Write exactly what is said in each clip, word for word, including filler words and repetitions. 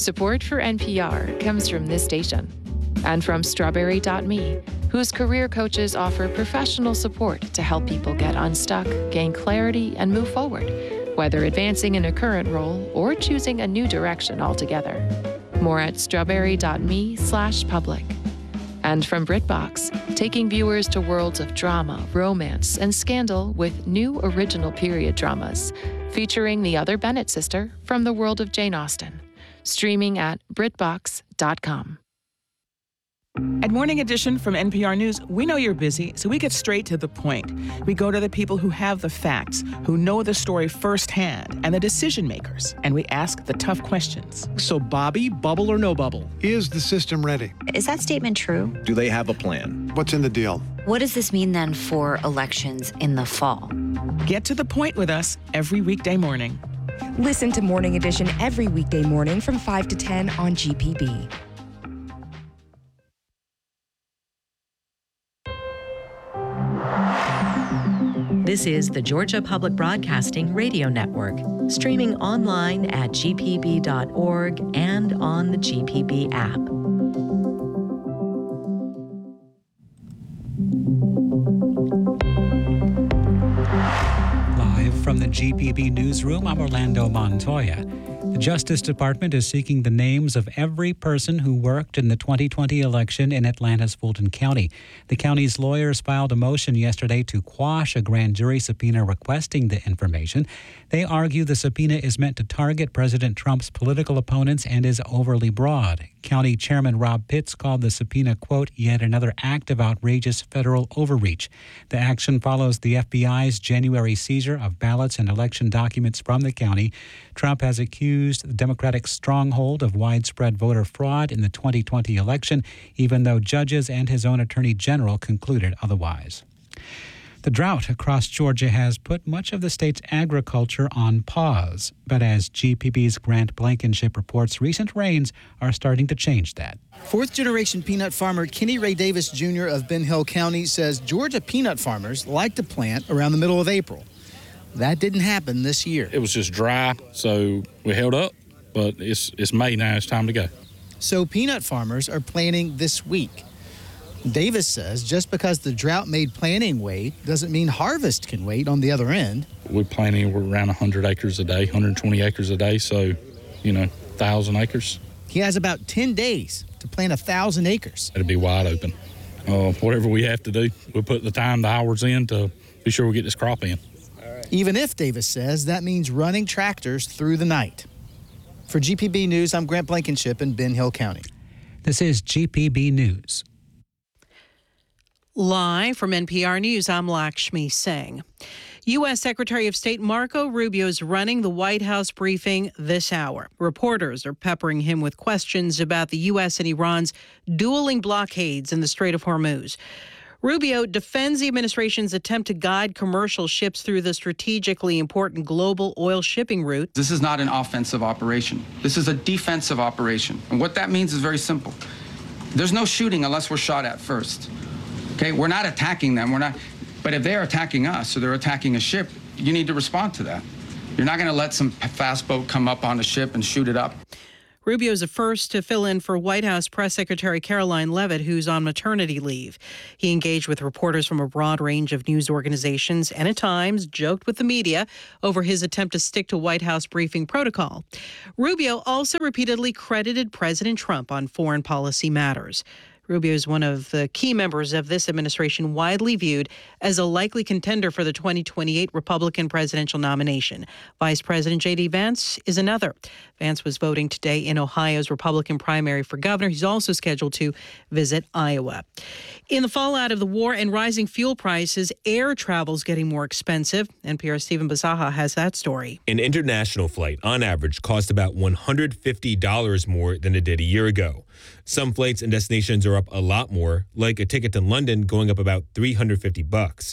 Support for N P R comes from this station and from Strawberry dot me, whose career coaches offer professional support to help people get unstuck, gain clarity, and move forward, whether advancing in a current role or choosing a new direction altogether. More at strawberry dot me slash public. And from BritBox, taking viewers to worlds of drama, romance, and scandal with new original period dramas, featuring the other Bennett sister from the world of Jane Austen. Streaming at brit box dot com. At Morning Edition from N P R News, we know you're busy, so we get straight to the point. We go to the people who have the facts, who know the story firsthand, and the decision makers, and we ask the tough questions. So, Bobby, bubble or no bubble? Is the system ready? Is that statement true? Do they have a plan? What's in the deal? What does this mean then for elections in the fall? Get to the point with us every weekday morning. Listen to Morning Edition every weekday morning from five to ten on G P B. This is the Georgia Public Broadcasting Radio Network, streaming online at g p b dot org and on the G P B app. Live from the G P B newsroom, I'm Orlando Montoya. The Justice Department is seeking the names of every person who worked in the twenty twenty election in Atlanta's Fulton County. The county's lawyers filed a motion yesterday to quash a grand jury subpoena requesting the information. They argue the subpoena is meant to target President Trump's political opponents and is overly broad. County Chairman Rob Pitts called the subpoena, quote, yet another act of outrageous federal overreach. The action follows the F B I's January seizure of ballots and election documents from the county. Trump has accused the Democratic stronghold of widespread voter fraud in the twenty twenty election, even though judges and his own attorney general concluded otherwise. The drought across Georgia has put much of the state's agriculture on pause. But as G P B's Grant Blankenship reports, recent rains are starting to change that. Fourth-generation peanut farmer Kenny Ray Davis Junior of Ben Hill County says Georgia peanut farmers like to plant around the middle of April. That didn't happen this year. It was just dry, so we held up, but it's it's May now. It's time to go. So peanut farmers are planting this week. Davis says just because the drought made planting wait doesn't mean harvest can wait on the other end. We're planting we're around one hundred acres a day, one hundred twenty acres a day, so, you know, one thousand acres. He has about ten days to plant one thousand acres. It'll be wide open. Uh, whatever we have to do, we'll put the time, the hours in to be sure we get this crop in. Even if, Davis says, that means running tractors through the night. For G P B News, I'm Grant Blankenship in Ben Hill County. This is G P B News. Live from N P R News, I'm Lakshmi Singh. U S. Secretary of State Marco Rubio is running the White House briefing this hour. Reporters are peppering him with questions about the U S and Iran's dueling blockades in the Strait of Hormuz. Rubio defends the administration's attempt to guide commercial ships through the strategically important global oil shipping route. This is not an offensive operation. This is a defensive operation. And what that means is very simple. There's no shooting unless we're shot at first. Okay, we're not attacking them. We're not. But if they're attacking us or they're attacking a ship, you need to respond to that. You're not going to let some fast boat come up on the ship and shoot it up. Rubio is the first to fill in for White House Press Secretary Caroline Leavitt, who's on maternity leave. He engaged with reporters from a broad range of news organizations and at times joked with the media over his attempt to stick to White House briefing protocol. Rubio also repeatedly credited President Trump on foreign policy matters. Rubio is one of the key members of this administration, widely viewed as a likely contender for the twenty twenty-eight Republican presidential nomination. Vice President J D. Vance is another. Vance was voting today in Ohio's Republican primary for governor. He's also scheduled to visit Iowa. In the fallout of the war and rising fuel prices, air travel is getting more expensive. N P R's Stephen Basaha has that story. An international flight, on average, cost about one hundred fifty dollars more than it did a year ago. Some flights and destinations are up a lot more, like a ticket to London going up about three hundred fifty bucks.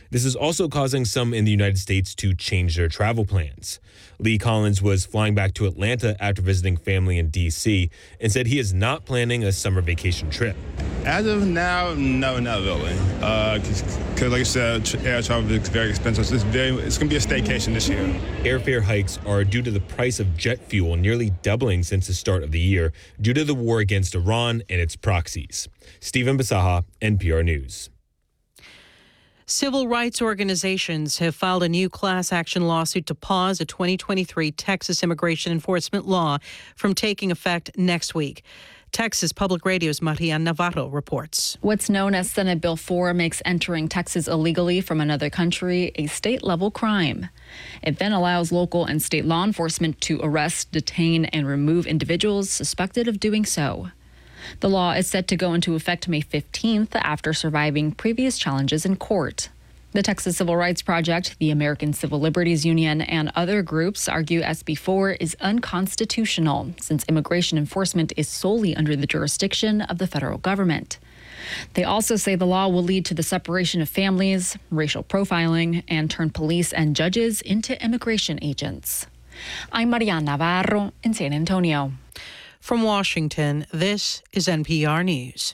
This is also causing some in the United States to change their travel plans. Lee Collins was flying back to Atlanta after visiting family in D C and said he is not planning a summer vacation trip. As of now, no, not really. Because, uh, like I said, air travel is very expensive. So it's very, it's going to be a staycation this year. Airfare hikes are due to the price of jet fuel nearly doubling since the start of the year due to the war against Iran and its proxies. Stephen Basaha, N P R News. Civil rights organizations have filed a new class action lawsuit to pause a twenty twenty-three Texas immigration enforcement law from taking effect next week. Texas Public Radio's Marian Navarro reports. What's known as Senate Bill four makes entering Texas illegally from another country a state-level crime. It then allows local and state law enforcement to arrest, detain, and remove individuals suspected of doing so. The law is set to go into effect May fifteenth after surviving previous challenges in court. The Texas Civil Rights Project, the American Civil Liberties Union, and other groups argue S B four is unconstitutional since immigration enforcement is solely under the jurisdiction of the federal government. They also say the law will lead to the separation of families, racial profiling, and turn police and judges into immigration agents. I'm Marian Navarro in San Antonio. From Washington, this is N P R News.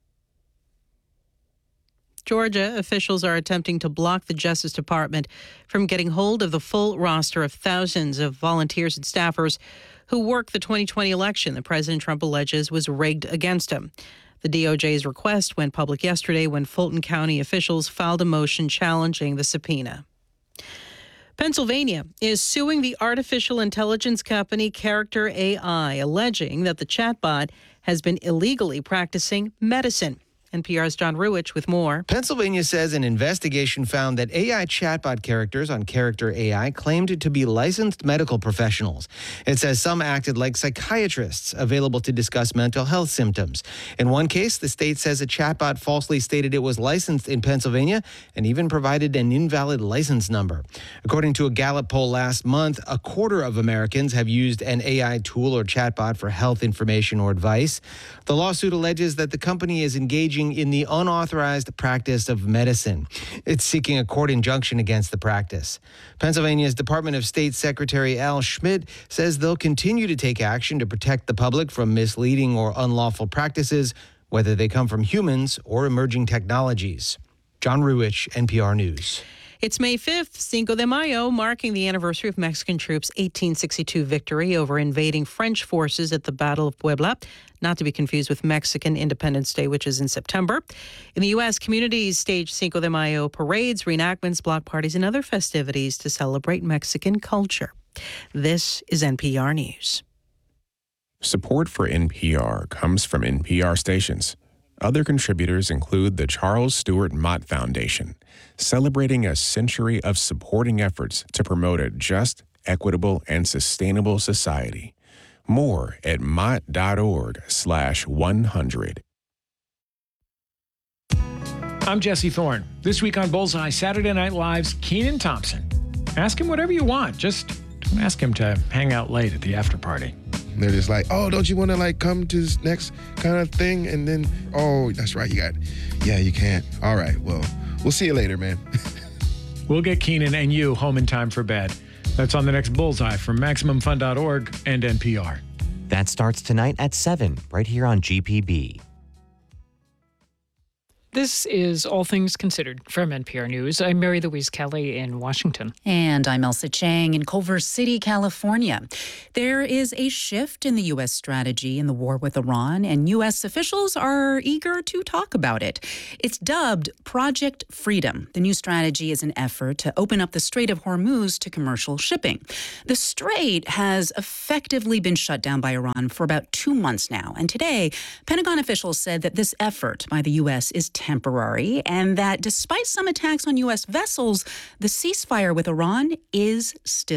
Georgia officials are attempting to block the Justice Department from getting hold of the full roster of thousands of volunteers and staffers who worked the twenty twenty election that President Trump alleges was rigged against him. The D O J's request went public yesterday when Fulton County officials filed a motion challenging the subpoena. Pennsylvania is suing the artificial intelligence company Character A I, alleging that the chatbot has been illegally practicing medicine. N P R's John Ruwitch with more. Pennsylvania says an investigation found that A I chatbot characters on Character A I claimed to be licensed medical professionals. It says some acted like psychiatrists available to discuss mental health symptoms. In one case, the state says a chatbot falsely stated it was licensed in Pennsylvania and even provided an invalid license number. According to a Gallup poll last month, a quarter of Americans have used an A I tool or chatbot for health information or advice. The lawsuit alleges that the company is engaging in the unauthorized practice of medicine. It's seeking a court injunction against the practice. Pennsylvania's Department of State Secretary Al Schmidt says they'll continue to take action to protect the public from misleading or unlawful practices, whether they come from humans or emerging technologies. John Ruwitch, N P R News. It's May fifth, Cinco de Mayo, marking the anniversary of Mexican troops' eighteen sixty-two victory over invading French forces at the Battle of Puebla, not to be confused with Mexican Independence Day, which is in September. In the U S, communities stage Cinco de Mayo parades, reenactments, block parties, and other festivities to celebrate Mexican culture. This is N P R News. Support for N P R comes from N P R stations. Other contributors include the Charles Stewart Mott Foundation, celebrating a century of supporting efforts to promote a just, equitable, and sustainable society. More at mott.org slash 100. I'm Jesse Thorne. This week on Bullseye, Saturday Night Live's Kenan Thompson. Ask him whatever you want. Just don't ask him to hang out late at the after party. They're just like, oh, don't you want to like come to this next kind of thing? And then, oh, that's right, you got, yeah, you can't. All right, well, we'll see you later, man. We'll get Kenan and you home in time for bed. That's on the next Bullseye from Maximum Fun dot org and N P R. That starts tonight at seven, right here on G P B. This is All Things Considered from N P R News. I'm Mary Louise Kelly in Washington. And I'm Elsa Chang in Culver City, California. There is a shift in the U S strategy in the war with Iran, and U S officials are eager to talk about it. It's dubbed Project Freedom. The new strategy is an effort to open up the Strait of Hormuz to commercial shipping. The strait has effectively been shut down by Iran for about two months now. And today, Pentagon officials said that this effort by the U S is temporary, and that despite some attacks on U S vessels, the ceasefire with Iran is still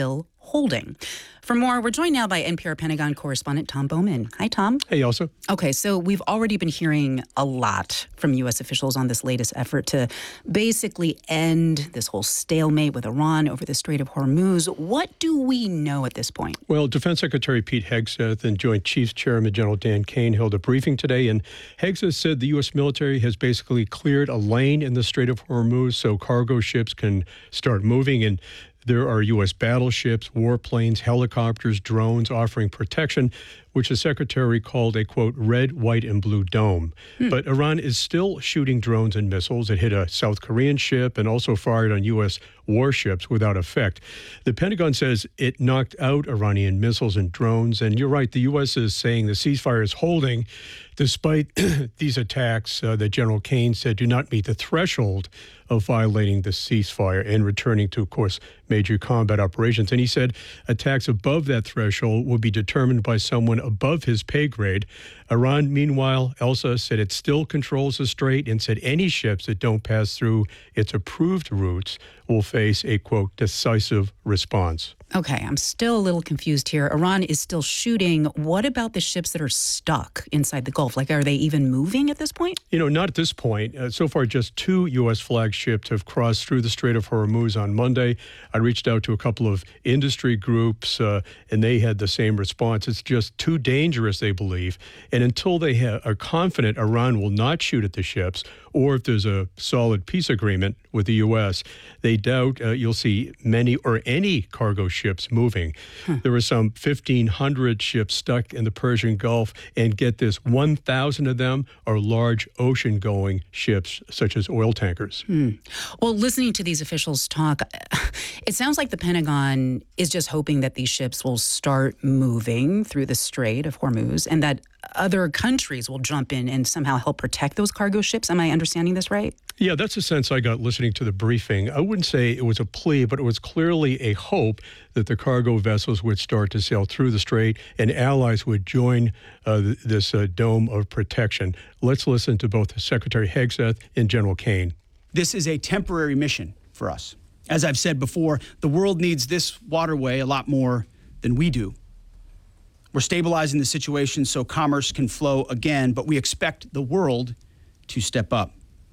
holding. For more, we're joined now by N P R Pentagon correspondent Tom Bowman. Hi, Tom. Hey, Elsa. Okay, so we've already been hearing a lot from U S officials on this latest effort to basically end this whole stalemate with Iran over the Strait of Hormuz. What do we know at this point? Well, Defense Secretary Pete Hegseth and Joint Chiefs Chairman General Dan Kane held a briefing today, and Hegseth said the U S military has basically cleared a lane in the Strait of Hormuz so cargo ships can start moving, and there are U S battleships, warplanes, helicopters, drones offering protection, which the secretary called a, quote, red, white, and blue dome. Hmm. But Iran is still shooting drones and missiles. It hit a South Korean ship and also fired on U S warships without effect. The Pentagon says it knocked out Iranian missiles and drones. And you're right, the U S is saying the ceasefire is holding despite these attacks uh, that General Kane said do not meet the threshold of violating the ceasefire and returning to, of course, major combat operations. And he said attacks above that threshold will be determined by someone above his pay grade. Iran, meanwhile, Elsa said it still controls the strait and said any ships that don't pass through its approved routes will face a, quote, decisive response. Okay, I'm still a little confused here. Iran is still shooting. What about the ships that are stuck inside the Gulf? Like, are they even moving at this point? You know, not at this point. Uh, so far, just two U S flagships have crossed through the Strait of Hormuz on Monday. I reached out to a couple of industry groups, uh, and they had the same response. It's just too dangerous, they believe. And until they ha- are confident Iran will not shoot at the ships, or if there's a solid peace agreement with the U S, they doubt uh, you'll see many or any cargo ships moving. Hmm. There were some fifteen hundred ships stuck in the Persian Gulf, and get this, one thousand of them are large ocean-going ships, such as oil tankers. Hmm. Well, listening to these officials talk, it sounds like the Pentagon is just hoping that these ships will start moving through the Strait of Hormuz and that other countries will jump in and somehow help protect those cargo ships. Am I understanding this right? Yeah, that's the sense I got listening to the briefing. I wouldn't say it was a plea, but it was clearly a hope that the cargo vessels would start to sail through the strait and allies would join uh, this uh, dome of protection. Let's listen to both Secretary Hegseth and General Kane. This is a temporary mission for us. As I've said before, the world needs this waterway a lot more than we do. We're stabilizing the situation so commerce can flow again, but we expect the world to step up.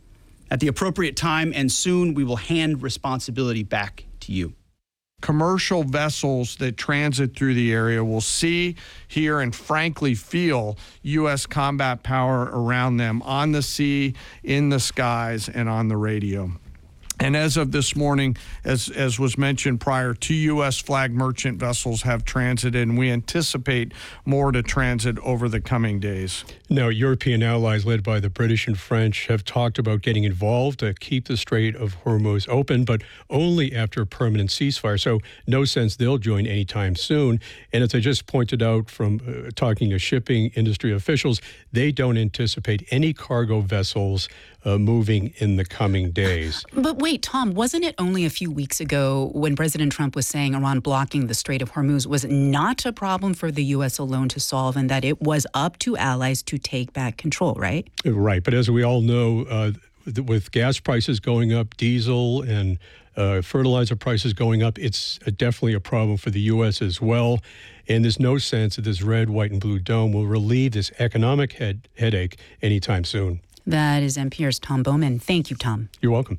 At the appropriate time and soon, we will hand responsibility back to you. Commercial vessels that transit through the area will see, hear, and frankly feel U S combat power around them on the sea, in the skies, and on the radio. And as of this morning, as as was mentioned prior, two U S flag merchant vessels have transited, and we anticipate more to transit over the coming days. Now, European allies led by the British and French have talked about getting involved to keep the Strait of Hormuz open, but only after a permanent ceasefire. So no sense they'll join anytime soon. And as I just pointed out from uh, talking to shipping industry officials, they don't anticipate any cargo vessels uh, moving in the coming days. But wait, Tom, wasn't it only a few weeks ago when President Trump was saying Iran blocking the Strait of Hormuz was not a problem for the U S alone to solve and that it was up to allies to take back control, right? Right. But as we all know, uh, with gas prices going up, diesel and uh, fertilizer prices going up, it's definitely a problem for the U S as well. And there's no sense that this red, white, and blue dome will relieve this economic head, headache anytime soon. That is N P R's Tom Bowman. Thank you, Tom. You're welcome.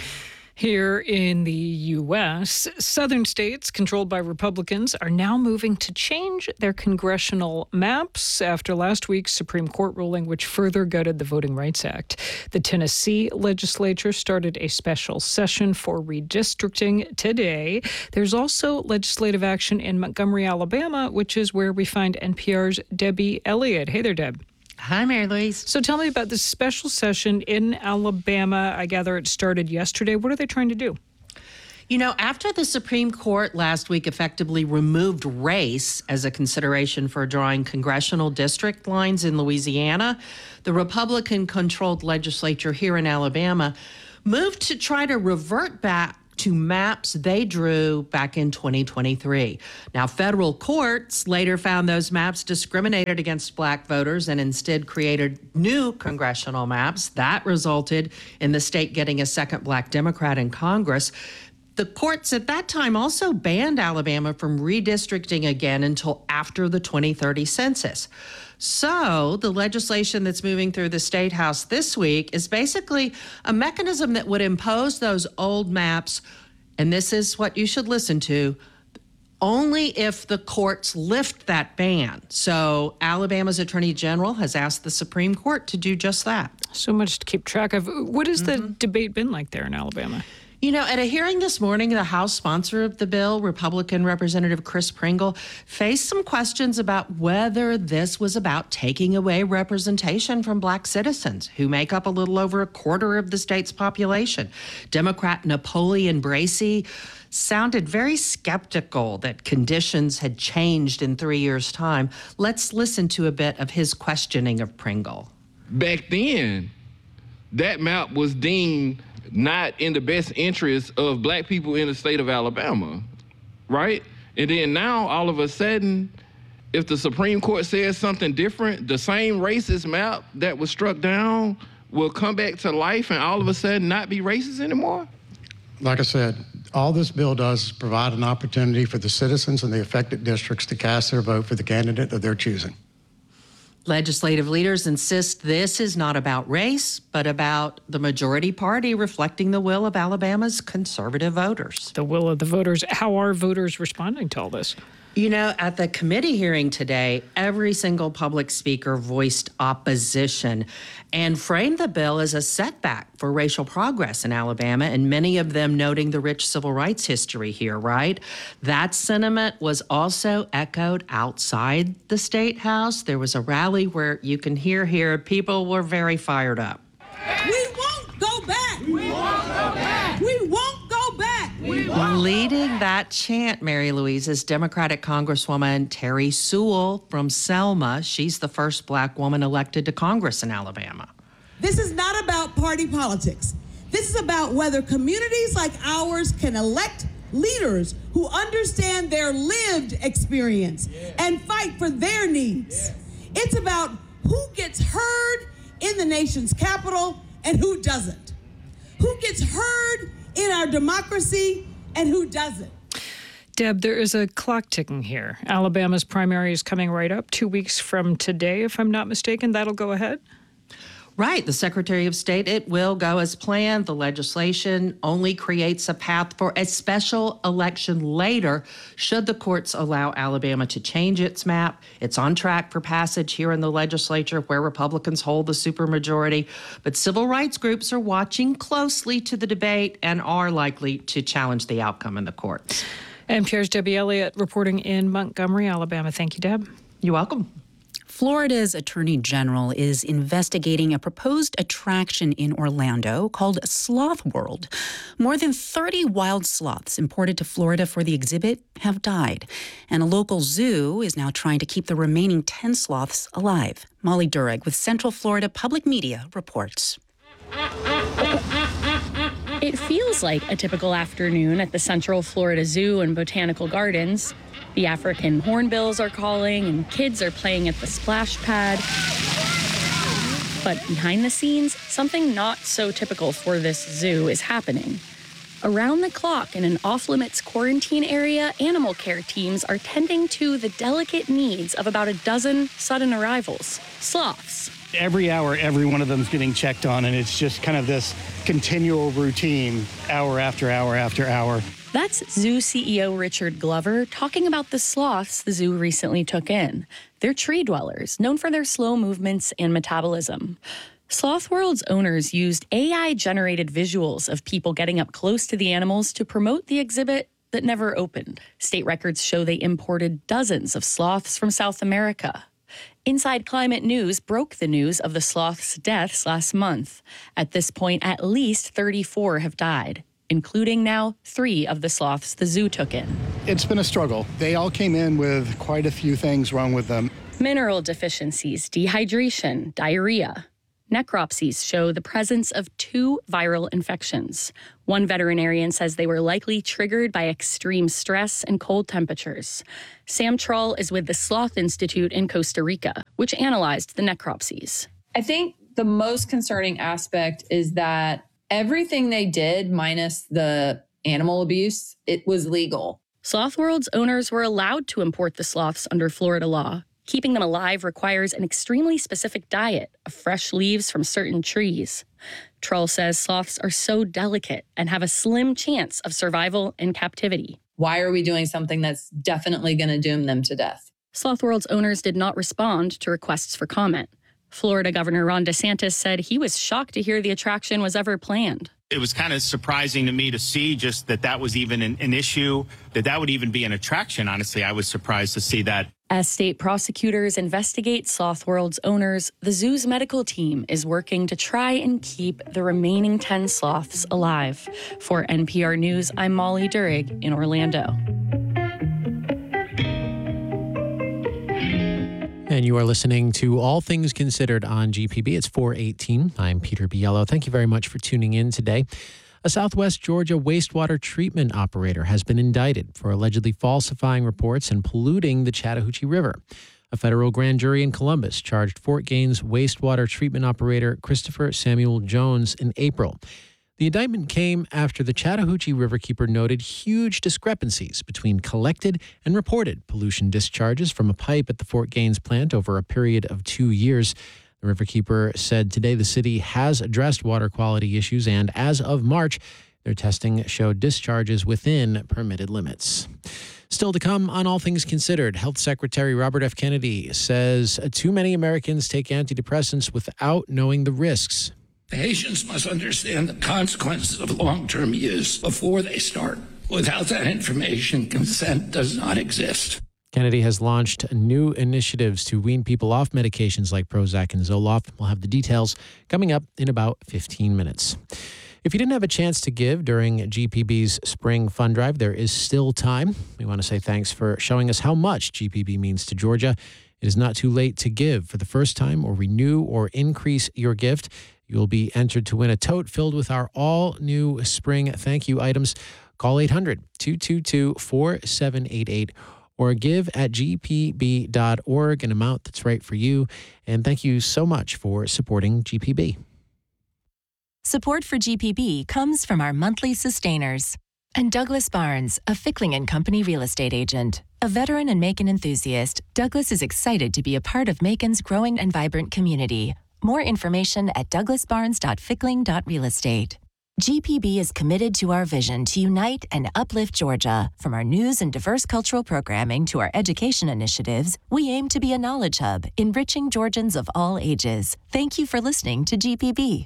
Here in the U S, southern states controlled by Republicans are now moving to change their congressional maps after last week's Supreme Court ruling, which further gutted the Voting Rights Act. The Tennessee legislature started a special session for redistricting today. There's also legislative action in Montgomery, Alabama, which is where we find N P R's Debbie Elliott. Hey there, Deb. Hi, Mary Louise. So tell me about this special session in Alabama. I gather it started yesterday. What are they trying to do? You know, after the Supreme Court last week effectively removed race as a consideration for drawing congressional district lines in Louisiana, the Republican-controlled legislature here in Alabama moved to try to revert back to maps they drew back in twenty twenty-three. Now, federal courts later found those maps discriminated against black voters and instead created new congressional maps. That resulted in the state getting a second black Democrat in Congress. The courts at that time also banned Alabama from redistricting again until after the twenty thirty census. So the legislation that's moving through the State House this week is basically a mechanism that would impose those old maps, and this is what you should listen to, only if the courts lift that ban. So Alabama's Attorney General has asked the Supreme Court to do just that. So much to keep track of. What has mm-hmm. the debate been like there in Alabama? You know, at a hearing this morning, the House sponsor of the bill, Republican Representative Chris Pringle, faced some questions about whether this was about taking away representation from Black citizens, who make up a little over a quarter of the state's population. Democrat Napoleon Bracey sounded very skeptical that conditions had changed in three years' time. Let's listen to a bit of his questioning of Pringle. Back then, that map was deemed not in the best interest of Black people in the state of Alabama, right? And then now, all of a sudden, if the Supreme Court says something different, the same racist map that was struck down will come back to life and all of a sudden not be racist anymore? Like I said, all this bill does is provide an opportunity for the citizens in the affected districts to cast their vote for the candidate of their choosing. Legislative leaders insist this is not about race, but about the majority party reflecting the will of Alabama's conservative voters. The will of the voters. How are voters responding to all this? You know, at the committee hearing today, every single public speaker voiced opposition and framed the bill as a setback for racial progress in Alabama, and many of them noting the rich civil rights history here, right? That sentiment was also echoed outside the State House. There was a rally where you can hear here people were very fired up. We won't go back. We won't go back. We won't go back. We won't Leading that chant, Mary Louise, is Democratic Congresswoman Terry Sewell from Selma. She's the first Black woman elected to Congress in Alabama. This is not about party politics. This is about whether communities like ours can elect leaders who understand their lived experience yeah. and fight for their needs. Yeah. It's about who gets heard in the nation's capital and who doesn't. Who gets heard in our democracy and who doesn't. Deb, there is a clock ticking here. Alabama's primary is coming right up two weeks from today, if I'm not mistaken. That'll go ahead? Right. The Secretary of State, it will go as planned. The legislation only creates a path for a special election later, should the courts allow Alabama to change its map. It's on track for passage here in the legislature, where Republicans hold the supermajority. But civil rights groups are watching closely to the debate and are likely to challenge the outcome in the courts. N P R's Debbie Elliott reporting in Montgomery, Alabama. Thank you, Deb. You're welcome. Florida's Attorney General is investigating a proposed attraction in Orlando called Sloth World. More than thirty wild sloths imported to Florida for the exhibit have died, and a local zoo is now trying to keep the remaining ten sloths alive. Molly Durek with Central Florida Public Media reports. It feels like a typical afternoon at the Central Florida Zoo and Botanical Gardens. The African hornbills are calling and kids are playing at the splash pad. But behind the scenes, something not so typical for this zoo is happening. Around the clock in an off-limits quarantine area, animal care teams are tending to the delicate needs of about a dozen sudden arrivals, sloths. Every hour, every one of them is getting checked on, and it's just kind of this continual routine, hour after hour after hour. That's Zoo C E O Richard Glover talking about the sloths the zoo recently took in. They're tree dwellers, known for their slow movements and metabolism. Sloth World's owners used A I-generated visuals of people getting up close to the animals to promote the exhibit that never opened. State records show they imported dozens of sloths from South America. Inside Climate News broke the news of the sloths' deaths last month. At this point, at least thirty-four have died, including now three of the sloths the zoo took in. It's been a struggle. They all came in with quite a few things wrong with them. Mineral deficiencies, dehydration, diarrhea. Necropsies show the presence of two viral infections. One veterinarian says they were likely triggered by extreme stress and cold temperatures. Sam Trull is with the Sloth Institute in Costa Rica, which analyzed the necropsies. I think the most concerning aspect is that everything they did, minus the animal abuse, it was legal. Sloth World's owners were allowed to import the sloths under Florida law. Keeping them alive requires an extremely specific diet of fresh leaves from certain trees. Trull says sloths are so delicate and have a slim chance of survival in captivity. Why are we doing something that's definitely going to doom them to death? Sloth World's owners did not respond to requests for comment. Florida Governor Ron DeSantis said he was shocked to hear the attraction was ever planned. It was kind of surprising to me to see just that that was even an, an issue, that that would even be an attraction. Honestly, I was surprised to see that. As state prosecutors investigate Sloth World's owners, the zoo's medical team is working to try and keep the remaining ten sloths alive. For N P R News, I'm Molly Durig in Orlando. And you are listening to All Things Considered on G P B. It's four eighteen. I'm Peter Biello. Thank you very much for tuning in today. A Southwest Georgia wastewater treatment operator has been indicted for allegedly falsifying reports and polluting the Chattahoochee River. A federal grand jury in Columbus charged Fort Gaines wastewater treatment operator Christopher Samuel Jones in April. The indictment came after the Chattahoochee Riverkeeper noted huge discrepancies between collected and reported pollution discharges from a pipe at the Fort Gaines plant over a period of two years. The Riverkeeper said today the city has addressed water quality issues, and as of March, their testing showed discharges within permitted limits. Still to come on All Things Considered, Health Secretary Robert F. Kennedy says too many Americans take antidepressants without knowing the risks. Patients must understand the consequences of long-term use before they start. Without that information, consent does not exist. Kennedy has launched new initiatives to wean people off medications like Prozac and Zoloft. We'll have the details coming up in about fifteen minutes. If you didn't have a chance to give during G P B's Spring Fund Drive, there is still time. We want to say thanks for showing us how much G P B means to Georgia. It is not too late to give for the first time or renew or increase your gift. You'll be entered to win a tote filled with our all-new spring thank you items. Call eight hundred, two two two, four seven eight eight or give at g p b dot org, an amount that's right for you. And thank you so much for supporting G P B. Support for G P B comes from our monthly sustainers. And Douglas Barnes, a Fickling and Company real estate agent. A veteran and Macon enthusiast, Douglas is excited to be a part of Macon's growing and vibrant community. More information at douglas barnes dot fickling dot real estate. G P B is committed to our vision to unite and uplift Georgia. From our news and diverse cultural programming to our education initiatives, we aim to be a knowledge hub, enriching Georgians of all ages. Thank you for listening to G P B.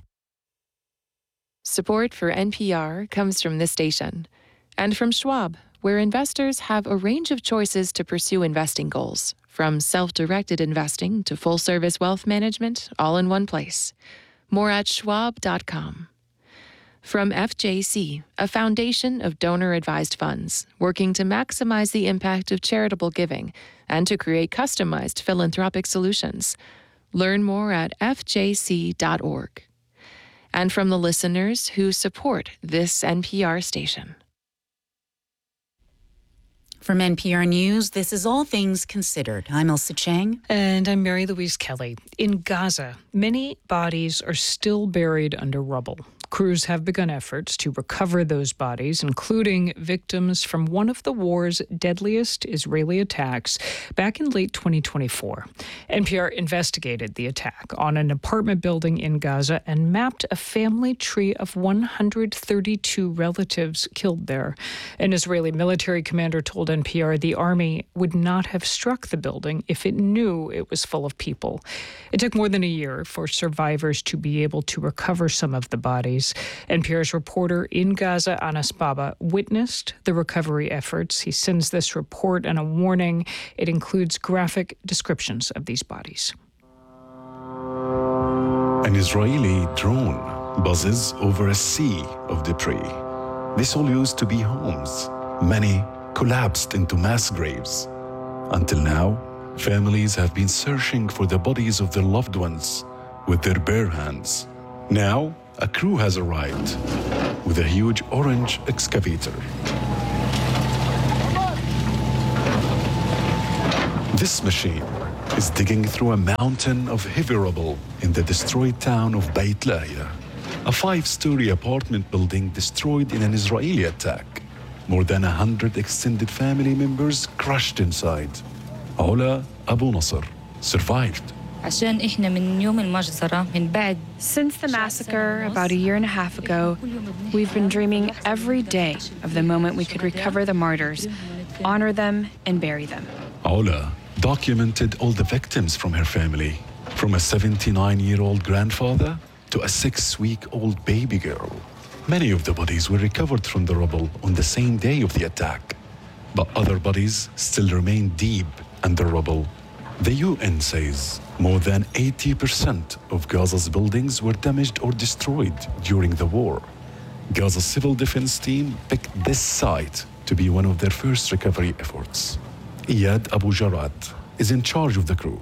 Support for N P R comes from this station and from Schwab, where investors have a range of choices to pursue investing goals, from self-directed investing to full-service wealth management, all in one place. More at schwab dot com. From F J C, a foundation of donor-advised funds working to maximize the impact of charitable giving and to create customized philanthropic solutions. Learn more at f j c dot org. And from the listeners who support this N P R station. From N P R News, this is All Things Considered. I'm Elsa Chang. And I'm Mary Louise Kelly. In Gaza, many bodies are still buried under rubble. Crews have begun efforts to recover those bodies, including victims from one of the war's deadliest Israeli attacks back in late twenty twenty-four. N P R investigated the attack on an apartment building in Gaza and mapped a family tree of one hundred thirty-two relatives killed there. An Israeli military commander told N P R the army would not have struck the building if it knew it was full of people. It took more than a year for survivors to be able to recover some of the bodies. N P R's reporter in Gaza, Anas Baba, witnessed the recovery efforts. He sends this report and a warning. It includes graphic descriptions of these bodies. An Israeli drone buzzes over a sea of debris. This all used to be homes. Many collapsed into mass graves. Until now, families have been searching for the bodies of their loved ones with their bare hands. Now, a crew has arrived with a huge orange excavator. This machine is digging through a mountain of heavy rubble in the destroyed town of Beit Lahia. A five-story apartment building destroyed in an Israeli attack. More than a hundred extended family members crushed inside. Ola Abu Nasser survived. عشان إحنا من يوم المجزرة من بعد. Since the massacre about a year and a half ago, we've been dreaming every day of the moment we could recover the martyrs, honor them, and bury them. Ola documented all the victims from her family, from a seventy-nine-year-old grandfather to a six-week-old baby girl. Many of the bodies were recovered from the rubble on the same day of the attack, but other bodies still remain deep under rubble. The U N says more than eighty percent of Gaza's buildings were damaged or destroyed during the war. Gaza's civil defense team picked this site to be one of their first recovery efforts. Iyad Abu Jarad is in charge of the crew.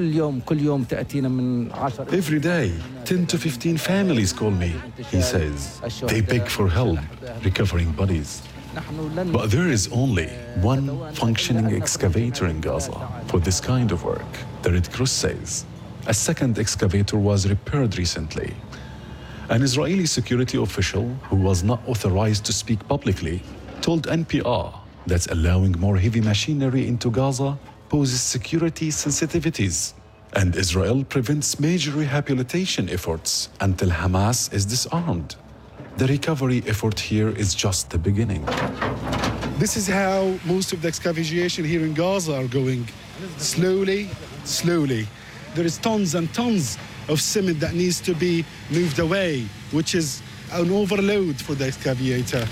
Every day, ten to fifteen families call me, he says. They beg for help recovering bodies. But there is only one functioning excavator in Gaza for this kind of work, the Red Cross says. A second excavator was repaired recently. An Israeli security official who was not authorized to speak publicly told N P R that allowing more heavy machinery into Gaza poses security sensitivities, and Israel prevents major rehabilitation efforts until Hamas is disarmed. The recovery effort here is just the beginning. This is how most of the excavation here in Gaza are going. Slowly, slowly. There is tons and tons of cement that needs to be moved away, which is an overload for the excavator.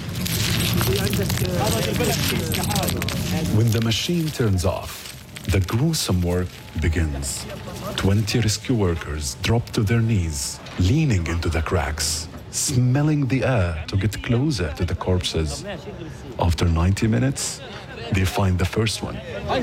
When the machine turns off, the gruesome work begins. twenty rescue workers drop to their knees, leaning into the cracks, smelling the air to get closer to the corpses. After ninety minutes, they find the first one.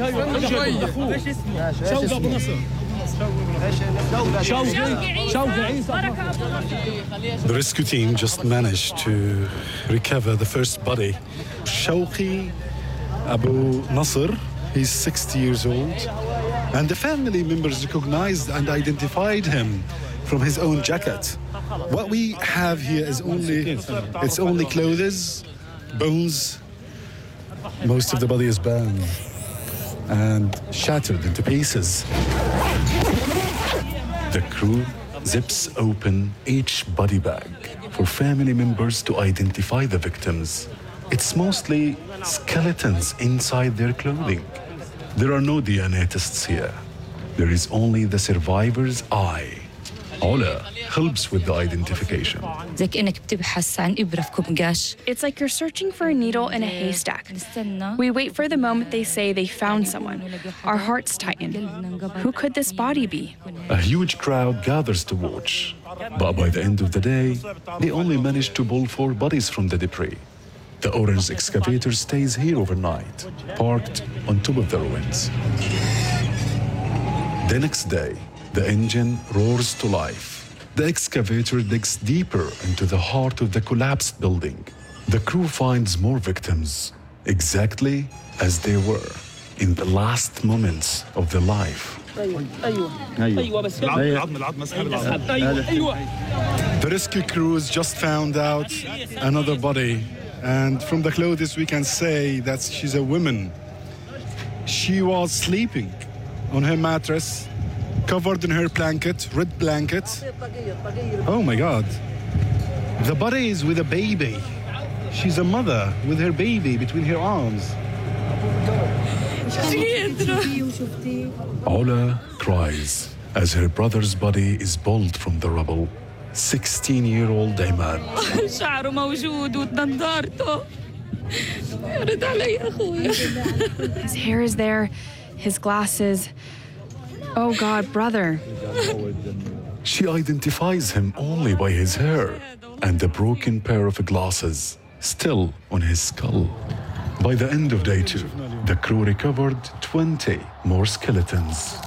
The rescue team just managed to recover the first body. Shawqi Abu Nasser, he's sixty years old, and the family members recognized and identified him from his own jacket. What we have here is only, it's only clothes, bones. Most of the body is burned and shattered into pieces. The crew zips open each body bag for family members to identify the victims. It's mostly skeletons inside their clothing. There are no D N A tests here. There is only the survivor's eye. Ola helps with the identification. It's like you're searching for a needle in a haystack. We wait for the moment they say they found someone. Our hearts tighten. Who could this body be? A huge crowd gathers to watch. But by the end of the day, they only manage to pull four bodies from the debris. The orange excavator stays here overnight, parked on top of the ruins. The next day, the engine roars to life. The excavator digs deeper into the heart of the collapsed building. The crew finds more victims, exactly as they were in the last moments of their life. The rescue crews just found out another body, and from the clothes we can say that she's a woman. She was sleeping on her mattress, covered in her blanket, red blanket. Oh my God. The body is with a baby. She's a mother with her baby between her arms. Ola cries as her brother's body is pulled from the rubble. sixteen-year-old Imad. His hair is there, his glasses. Oh God, brother. She identifies him only by his hair and the broken pair of glasses still on his skull. By the end of day two, the crew recovered twenty more skeletons.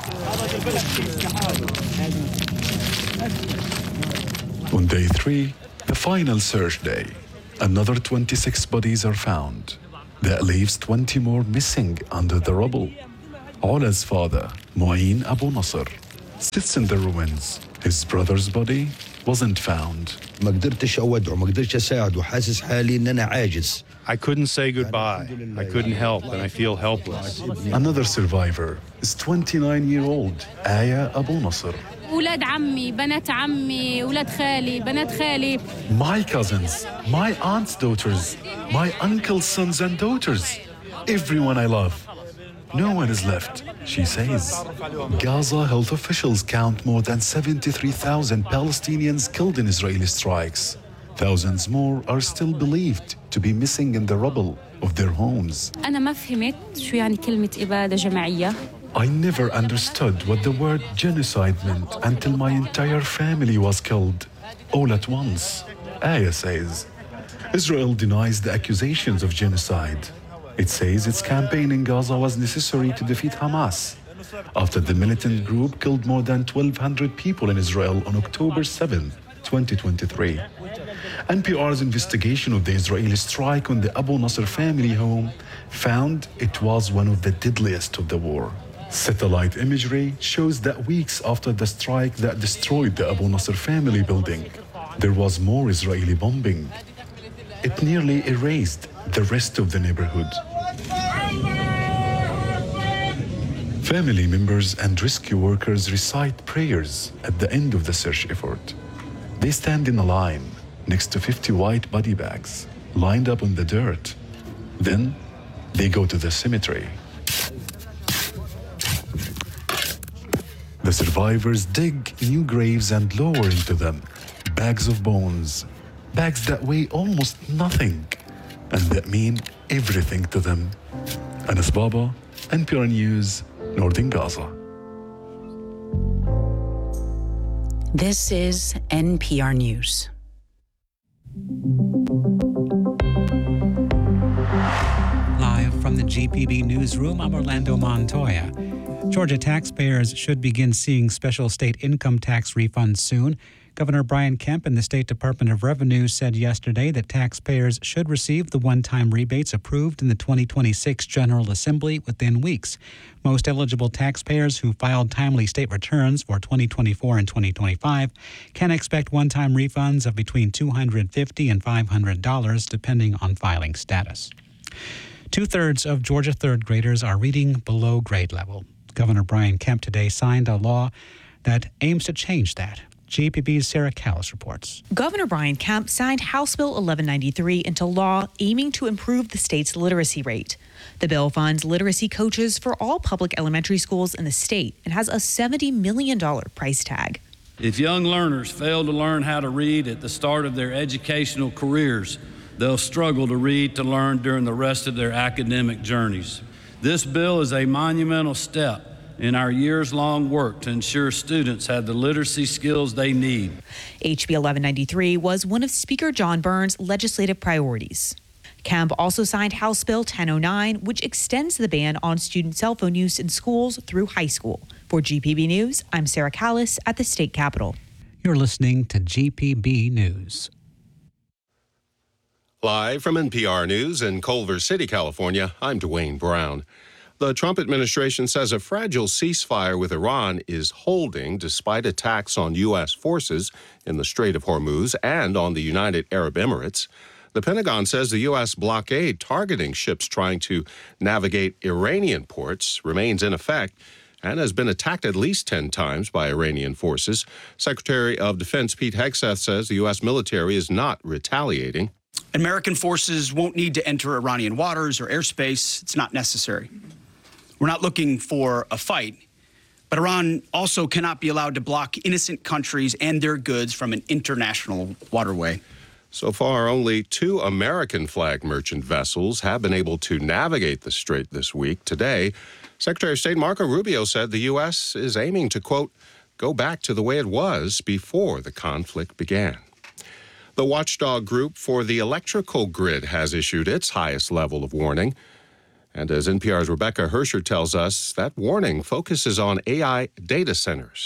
On day three, the final search day, another twenty-six bodies are found. That leaves twenty more missing under the rubble. Ola's father, Mu'in Abu Nasser, sits in the ruins, His brother's body wasn't found. ما قدرتش أودعه ما قدرتش أساعده حاسس حالي إن أنا عاجز. I couldn't say goodbye. I couldn't help, and I feel helpless. Another survivor is twenty-nine-year-old Aya Abu Nasr. أولاد عمي، بنات عمي، أولاد خالي، بنات خالي. My cousins, my aunt's daughters, my uncle's sons and daughters, everyone I love. No one is left, she says. Gaza health officials count more than seventy-three thousand Palestinians killed in Israeli strikes. Thousands more are still believed to be missing in the rubble of their homes. أنا ما فهمت شو يعني كلمة إبادة جماعية. I never understood what the word genocide meant until my entire family was killed, all at once, Aya says. Israel denies the accusations of genocide. It says its campaign in Gaza was necessary to defeat Hamas, after the militant group killed more than twelve hundred people in Israel on October seventh, twenty twenty-three. N P R's investigation of the Israeli strike on the Abu Nasr family home found it was one of the deadliest of the war. Satellite imagery shows that weeks after the strike that destroyed the Abu Nasr family building, there was more Israeli bombing. It nearly erased the rest of the neighborhood. Family members and rescue workers recite prayers at the end of the search effort. They stand in a line next to fifty white body bags lined up on the dirt. Then they go to the cemetery. The survivors dig new graves and lower into them bags of bones, bags that weigh almost nothing and that mean everything to them. Anas Baba, N P R News, Northern Gaza. This is N P R News. Live from the G P B newsroom, I'm Orlando Montoya. Georgia taxpayers should begin seeing special state income tax refunds soon. Governor Brian Kemp and the State Department of Revenue said yesterday that taxpayers should receive the one-time rebates approved in the twenty twenty-six General Assembly within weeks. Most eligible taxpayers who filed timely state returns for twenty twenty-four and twenty twenty-five can expect one-time refunds of between two hundred fifty dollars and five hundred dollars, depending on filing status. Two-thirds of Georgia third graders are reading below grade level. Governor Brian Kemp today signed a law that aims to change that. G P B's Sarah Callis reports. Governor Brian Kemp signed House Bill eleven ninety-three into law aiming to improve the state's literacy rate. The bill funds literacy coaches for all public elementary schools in the state and has a seventy million dollars price tag. If young learners fail to learn how to read at the start of their educational careers, they'll struggle to read to learn during the rest of their academic journeys. This bill is a monumental step in our years-long work to ensure students have the literacy skills they need. H B eleven ninety-three was one of Speaker John Burns' legislative priorities. Kemp also signed House Bill ten oh nine, which extends the ban on student cell phone use in schools through high school. For G P B News, I'm Sarah Callis at the State Capitol. You're listening to G P B News. Live from N P R News in Culver City, California, I'm Dwayne Brown. The Trump administration says a fragile ceasefire with Iran is holding despite attacks on U S forces in the Strait of Hormuz and on the United Arab Emirates. The Pentagon says the U S blockade targeting ships trying to navigate Iranian ports remains in effect and has been attacked at least ten times by Iranian forces. Secretary of Defense Pete Hegseth says the U S military is not retaliating. American forces won't need to enter Iranian waters or airspace. It's not necessary. We're not looking for a fight, but Iran also cannot be allowed to block innocent countries and their goods from an international waterway. So far, only two American flag merchant vessels have been able to navigate the strait this week. Today, Secretary of State Marco Rubio said the U S is aiming to, quote, go back to the way it was before the conflict began. The watchdog group for the electrical grid has issued its highest level of warning. And as N P R's Rebecca Hersher tells us, that warning focuses on A I data centers.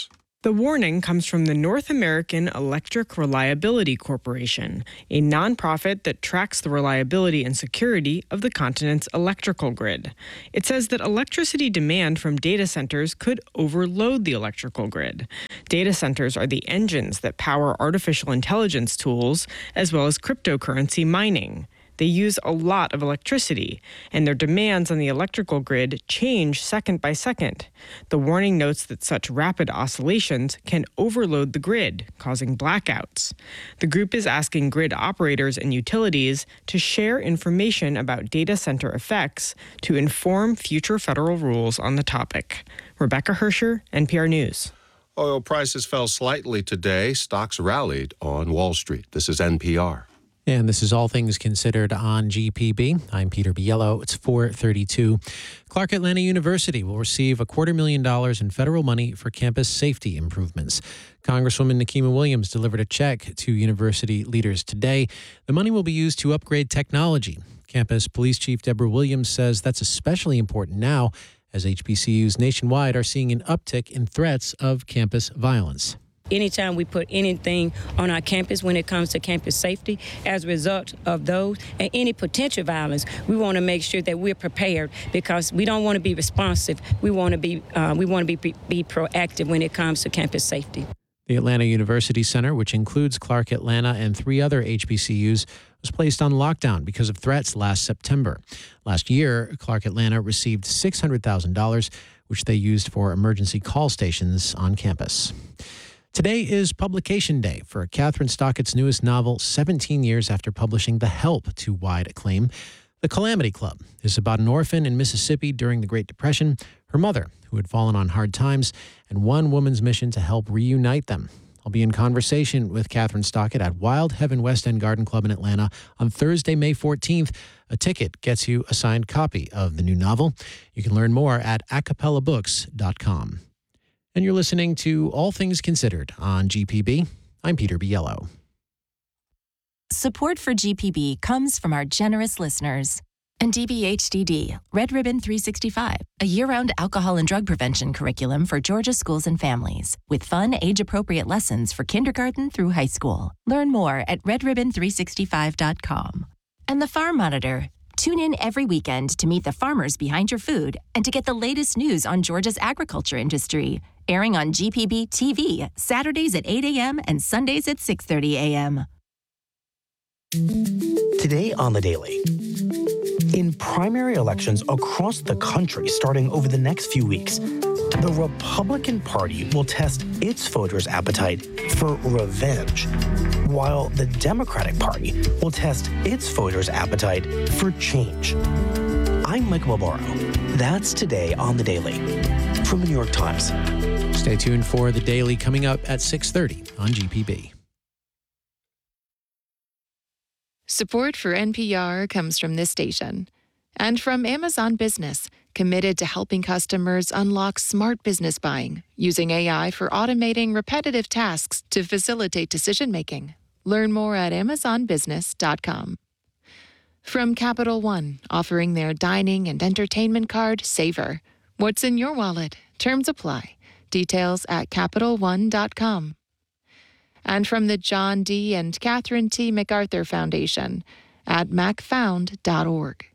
The warning comes from the North American Electric Reliability Corporation, a nonprofit that tracks the reliability and security of the continent's electrical grid. It says that electricity demand from data centers could overload the electrical grid. Data centers are the engines that power artificial intelligence tools, as well as cryptocurrency mining. They use a lot of electricity, and their demands on the electrical grid change second by second. The warning notes that such rapid oscillations can overload the grid, causing blackouts. The group is asking grid operators and utilities to share information about data center effects to inform future federal rules on the topic. Rebecca Hersher, N P R News. Oil prices fell slightly today. Stocks rallied on Wall Street. This is N P R. And this is All Things Considered on G P B. I'm Peter Biello. It's four thirty-two. Clark Atlanta University will receive a quarter million dollars in federal money for campus safety improvements. Congresswoman Nikema Williams delivered a check to university leaders today. The money will be used to upgrade technology. Campus Police Chief Deborah Williams says that's especially important now as H B C Us nationwide are seeing an uptick in threats of campus violence. Anytime we put anything on our campus when it comes to campus safety, as a result of those and any potential violence, we want to make sure that we're prepared because we don't want to be responsive. We want to be uh, we want to be, be proactive when it comes to campus safety. The Atlanta University Center, which includes Clark Atlanta and three other H B C Us, was placed on lockdown because of threats last September. Last year, Clark Atlanta received six hundred thousand dollars, which they used for emergency call stations on campus. Today is publication day for Kathryn Stockett's newest novel, seventeen years after publishing The Help to wide acclaim. The Calamity Club is about an orphan in Mississippi during the Great Depression, her mother, who had fallen on hard times, and one woman's mission to help reunite them. I'll be in conversation with Kathryn Stockett at Wild Heaven West End Garden Club in Atlanta on Thursday, May fourteenth. A ticket gets you a signed copy of the new novel. You can learn more at acapella books dot com. And you're listening to All Things Considered on G P B. I'm Peter Biello. Support for G P B comes from our generous listeners. And D B H D D, Red Ribbon three sixty-five, a year-round alcohol and drug prevention curriculum for Georgia schools and families, with fun, age-appropriate lessons for kindergarten through high school. Learn more at red ribbon three sixty-five dot com. And the Farm Monitor. Tune in every weekend to meet the farmers behind your food and to get the latest news on Georgia's agriculture industry. Airing on G P B T V, Saturdays at eight a.m. and Sundays at six thirty a.m. Today on The Daily. In primary elections across the country starting over the next few weeks, the Republican Party will test its voters' appetite for revenge, while the Democratic Party will test its voters' appetite for change. I'm Mike Malboro. That's today on The Daily from the New York Times. Stay tuned for The Daily coming up at six thirty on G P B. Support for N P R comes from this station and from Amazon Business, committed to helping customers unlock smart business buying using A I for automating repetitive tasks to facilitate decision-making. Learn more at amazon business dot com. From Capital One, offering their dining and entertainment card, Savor. What's in your wallet? Terms apply. Details at capital one dot com. And from the John D. and Catherine T. MacArthur Foundation at mac found dot org.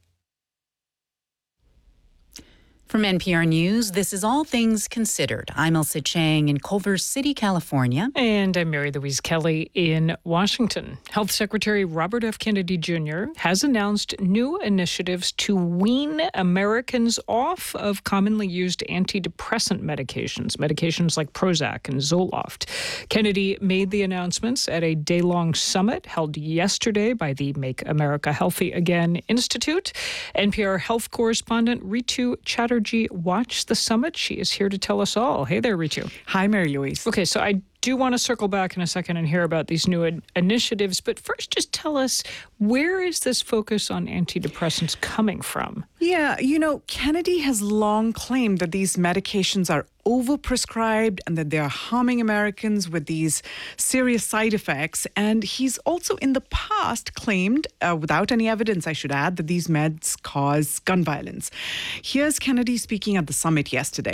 From N P R News, this is All Things Considered. I'm Elsa Chang in Culver City, California. And I'm Mary Louise Kelly in Washington. Health Secretary Robert F. Kennedy Junior has announced new initiatives to wean Americans off of commonly used antidepressant medications, medications like Prozac and Zoloft. Kennedy made the announcements at a day-long summit held yesterday by the Make America Healthy Again Institute. N P R health correspondent Ritu Chatterjee watched the summit. She is here to tell us all. Hey there, Ritu. Hi, Mary Louise. Okay, so I do want to circle back in a second and hear about these new in- initiatives, but first just tell us, where is this focus on antidepressants coming from? Yeah, you know, Kennedy has long claimed that these medications are overprescribed and that they are harming Americans with these serious side effects. And he's also in the past claimed, uh, without any evidence, I should add, that these meds cause gun violence. Here's Kennedy speaking at the summit yesterday.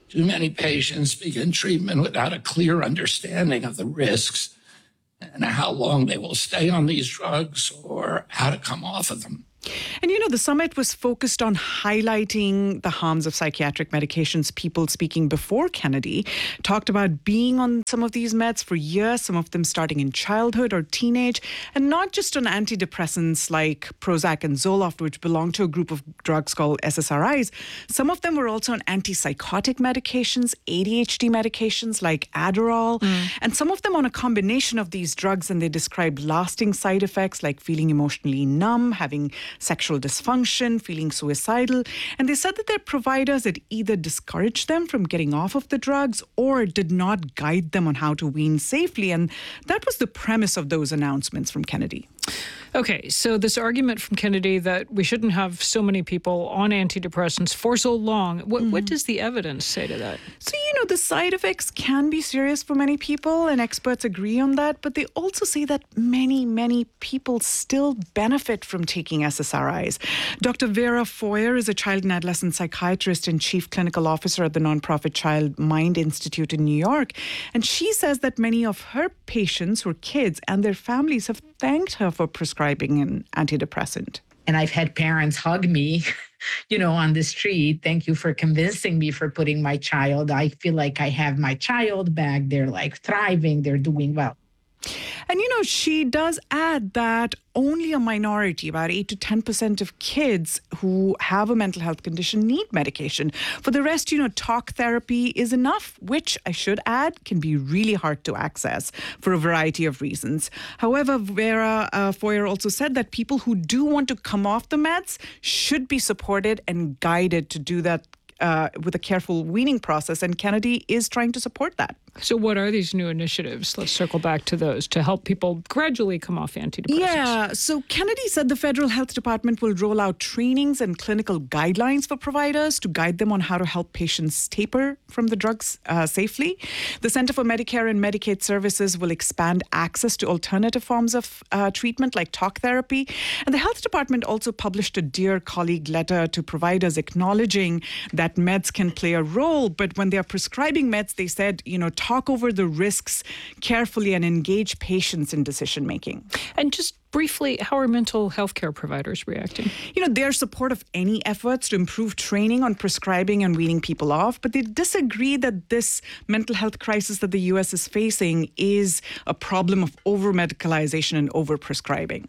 Too many patients begin treatment without a clear understanding of the risks and how long they will stay on these drugs or how to come off of them. And, you know, the summit was focused on highlighting the harms of psychiatric medications. People speaking before Kennedy talked about being on some of these meds for years, some of them starting in childhood or teenage, and not just on antidepressants like Prozac and Zoloft, which belong to a group of drugs called S S R Is. Some of them were also on antipsychotic medications, A D H D medications like Adderall, mm. and some of them on a combination of these drugs, and they described lasting side effects like feeling emotionally numb, having sexual dysfunction, feeling suicidal. And they said that their providers had either discouraged them from getting off of the drugs or did not guide them on how to wean safely. And that was the premise of those announcements from Kennedy. Okay, so this argument from Kennedy that we shouldn't have so many people on antidepressants for so long, what, mm-hmm. what does the evidence say to that? So, you know, the side effects can be serious for many people, and experts agree on that, but they also say that many, many people still benefit from taking S S R Is. Doctor Vera Foyer is a child and adolescent psychiatrist and chief clinical officer at the nonprofit Child Mind Institute in New York, and she says that many of her patients who are kids and their families have thanked her for prescribing an antidepressant. And I've had parents hug me, you know, on the street. Thank you for convincing me for putting my child. I feel like I have my child back. They're like thriving. They're doing well. And, you know, she does add that only a minority, about eight to ten percent of kids who have a mental health condition need medication. For the rest, you know, talk therapy is enough, which I should add can be really hard to access for a variety of reasons. However, Vera uh, Foyer also said that people who do want to come off the meds should be supported and guided to do that Uh, with a careful weaning process, and Kennedy is trying to support that. So what are these new initiatives? Let's circle back to those to help people gradually come off antidepressants. Yeah, so Kennedy said the Federal Health Department will roll out trainings and clinical guidelines for providers to guide them on how to help patients taper from the drugs uh, safely. The Center for Medicare and Medicaid Services will expand access to alternative forms of uh, treatment like talk therapy. And the Health Department also published a Dear Colleague letter to providers acknowledging that meds can play a role, but when they are prescribing meds, they said, you know, talk over the risks carefully and engage patients in decision making. And just briefly, how are mental health care providers reacting? You know, they're supportive of any efforts to improve training on prescribing and weaning people off, but they disagree that this mental health crisis that the U S is facing is a problem of over-medicalization and over-prescribing.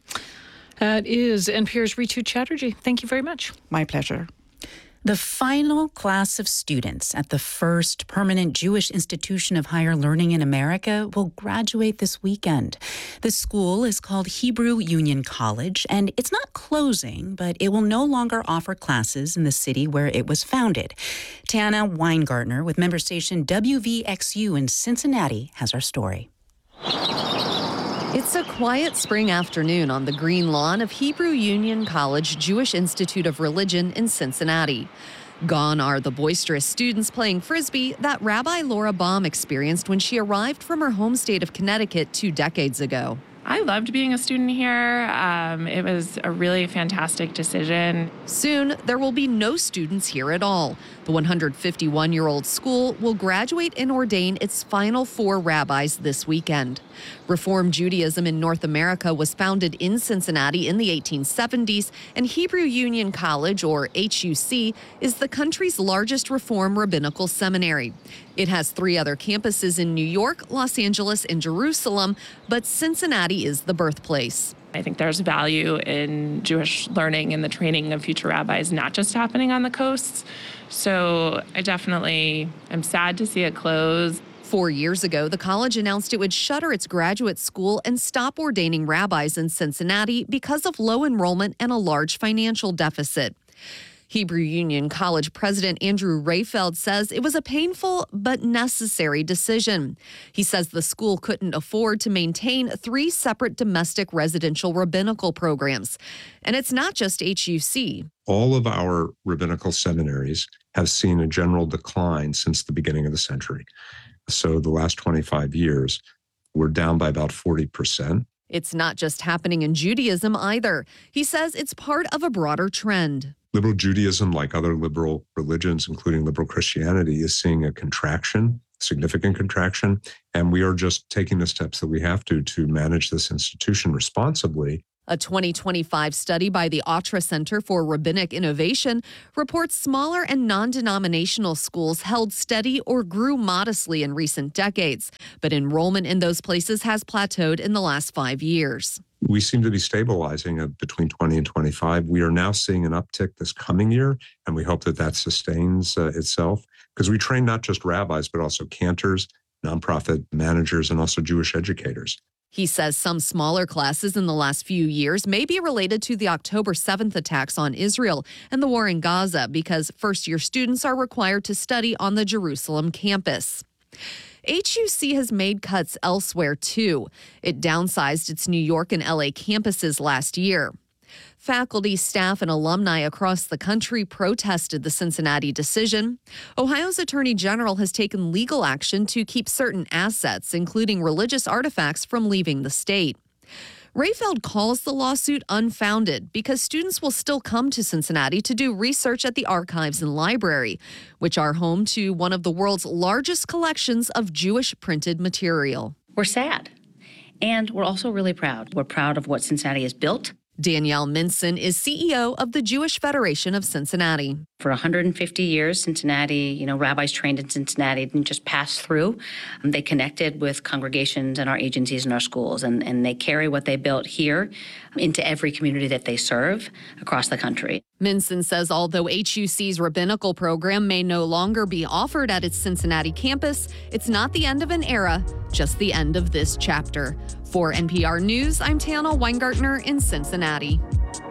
That is N P R's Ritu Chatterjee. Thank you very much. My pleasure. The final class of students at the first permanent Jewish institution of higher learning in America will graduate this weekend. The school is called Hebrew Union College, and it's not closing, but it will no longer offer classes in the city where it was founded. Tana Weingartner with member station W V X U in Cincinnati has our story. It's a quiet spring afternoon on the green lawn of Hebrew Union College Jewish Institute of Religion in Cincinnati. Gone are the boisterous students playing frisbee that Rabbi Laura Baum experienced when she arrived from her home state of Connecticut two decades ago. I loved being a student here. Um, it was a really fantastic decision. Soon, there will be no students here at all. The one hundred fifty-one-year-old school will graduate and ordain its final four rabbis this weekend. Reform Judaism in North America was founded in Cincinnati in the eighteen seventies, and Hebrew Union College, or H U C, is the country's largest Reform rabbinical seminary. It has three other campuses in New York, Los Angeles, and Jerusalem, but Cincinnati is the birthplace. I think there's value in Jewish learning and the training of future rabbis, not just happening on the coasts. So I definitely am sad to see it close. Four years ago, the college announced it would shutter its graduate school and stop ordaining rabbis in Cincinnati because of low enrollment and a large financial deficit. Hebrew Union College President Andrew Rayfeld says it was a painful but necessary decision. He says the school couldn't afford to maintain three separate domestic residential rabbinical programs. And it's not just H U C. All of our rabbinical seminaries have seen a general decline since the beginning of the century. So the last twenty-five years, we're down by about forty percent. It's not just happening in Judaism either. He says it's part of a broader trend. Liberal Judaism, like other liberal religions, including liberal Christianity, is seeing a contraction, significant contraction, and we are just taking the steps that we have to to manage this institution responsibly. A twenty twenty-five study by the Atra Center for Rabbinic Innovation reports smaller and non-denominational schools held steady or grew modestly in recent decades, but enrollment in those places has plateaued in the last five years. We seem to be stabilizing at between twenty and twenty-five. We are now seeing an uptick this coming year, and we hope that that sustains uh, itself, because we train not just rabbis, but also cantors, nonprofit managers, and also Jewish educators. He says some smaller classes in the last few years may be related to the October seventh attacks on Israel and the war in Gaza, because first-year students are required to study on the Jerusalem campus. H U C has made cuts elsewhere, too. It downsized its New York and L A campuses last year. Faculty, staff, and alumni across the country protested the Cincinnati decision. Ohio's Attorney General has taken legal action to keep certain assets, including religious artifacts, from leaving the state. Rayfeld calls the lawsuit unfounded because students will still come to Cincinnati to do research at the archives and library, which are home to one of the world's largest collections of Jewish printed material. We're sad, and we're also really proud. We're proud of what Cincinnati has built. Danielle Minson is C E O of the Jewish Federation of Cincinnati. For one hundred fifty years, Cincinnati, you know, rabbis trained in Cincinnati didn't just pass through. Um, they connected with congregations and our agencies and our schools, and, and they carry what they built here into every community that they serve across the country. Minson says although H U C's rabbinical program may no longer be offered at its Cincinnati campus, it's not the end of an era, just the end of this chapter. For N P R News, I'm Tana Weingartner in Cincinnati.